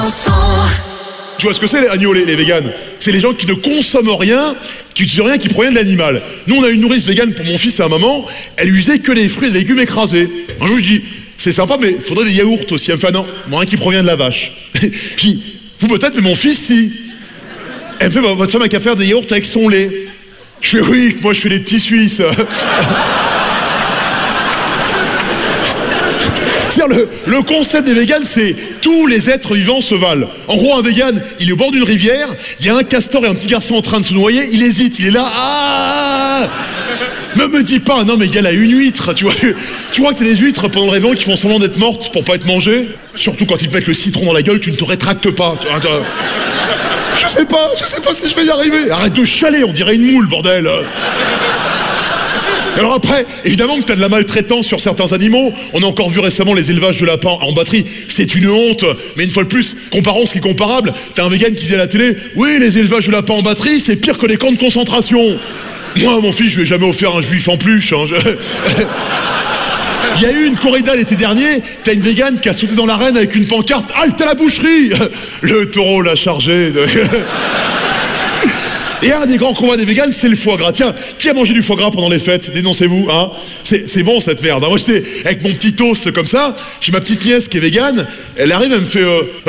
Tu vois ce que c'est, Agneau, les véganes? C'est les gens qui ne consomment rien, qui n'utilisent rien qui provient de l'animal. Nous, on a une nourrice végane pour mon fils et ma maman, elle usait que les fruits et les légumes écrasés. Un jour, je dis, c'est sympa, mais il faudrait des yaourts aussi. Elle me fait, non, rien qui provient de la vache. Je dis, vous peut-être, mais mon fils, si. Elle me fait, bah, votre femme a qu'à faire des yaourts avec son lait. Je fais, oui, moi, je fais des petits Suisses. C'est-à-dire, le concept des véganes, c'est tous les êtres vivants se valent. En gros, un végane, il est au bord d'une rivière, il y a un castor et un petit garçon en train de se noyer, il hésite, il est là, ah! Me dis pas, non mais gars, là, une huître, tu vois que t'as des huîtres pendant le réveillon qui font semblant d'être mortes pour pas être mangées. Surtout quand ils te mettent le citron dans la gueule, tu ne te rétractes pas. Je sais pas si je vais y arriver. Arrête de chialer, on dirait une moule, bordel. Alors après, évidemment que t'as de la maltraitance sur certains animaux. On a encore vu récemment les élevages de lapins en batterie. C'est une honte. Mais une fois de plus, comparons ce qui est comparable. T'as un vegan qui disait à la télé, oui, les élevages de lapins en batterie, c'est pire que les camps de concentration. Moi, mon fils, je lui ai jamais offert un juif en peluche. Hein. Il y a eu une corrida l'été dernier, t'as une végane qui a sauté dans l'arène avec une pancarte « Halte à la boucherie !» Le taureau l'a chargé. Et un des grands combats des véganes, c'est le foie gras. Tiens, qui a mangé du foie gras pendant les fêtes? Dénoncez-vous, hein? C'est bon cette merde. Moi j'étais avec mon petit toast comme ça, j'ai ma petite nièce qui est végane, elle arrive, elle me fait